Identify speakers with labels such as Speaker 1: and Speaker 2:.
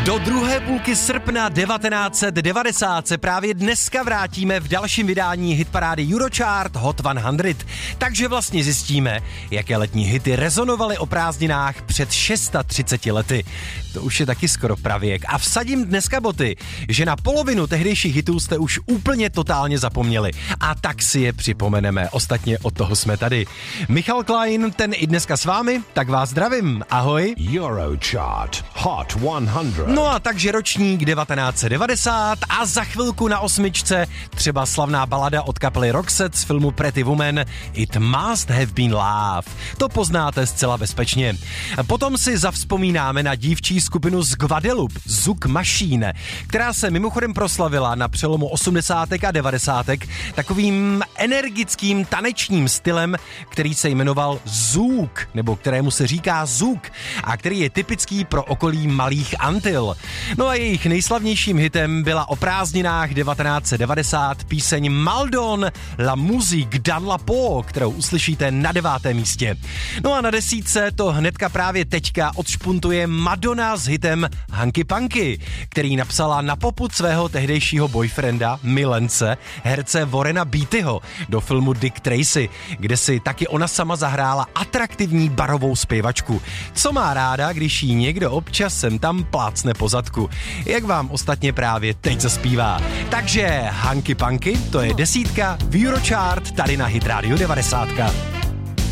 Speaker 1: Do druhé půlky srpna 1990 se právě dneska vrátíme v dalším vydání hitparády Eurochart Hot 100. Takže vlastně zjistíme, jaké letní hity rezonovaly o prázdninách před 630 lety. To už je taky skoro pravěk. A vsadím dneska boty, že na polovinu tehdejších hitů jste už úplně totálně zapomněli. A tak si je připomeneme. Ostatně od toho jsme tady. Michal Klein, ten i dneska s vámi, tak vás zdravím. Ahoj.
Speaker 2: Eurochart Hot 100.
Speaker 1: No a takže ročník 1990 a za chvilku na osmičce třeba slavná balada od kapely Roxette z filmu Pretty Woman It Must Have Been Love. To poznáte zcela bezpečně. Potom si zavzpomínáme na dívčí skupinu z Guadeloupe, Zouk Machine, která se mimochodem proslavila na přelomu 80. a 90. takovým energickým tanečním stylem, který se jmenoval zouk, nebo kterému se říká zouk a který je typický pro okolí Malých Antil. No a jejich nejslavnějším hitem byla o prázdninách 1990 píseň Maldon La Musique dans la peau, kterou uslyšíte na 9. místě. No a na 10. to hnedka právě teďka odšpuntuje Madonna s hitem Hanky Panky, který napsala na popud svého tehdejšího boyfrienda, milence, herce Warrena Beattyho do filmu Dick Tracy, kde si taky ona sama zahrála atraktivní barovou zpěvačku. Co má ráda, když jí někdo občas sem tam plácne po zadku, jak vám ostatně právě teď zaspívá. Takže Hanky Panky, to je 10 v Eurochart tady na Hit Radio 90.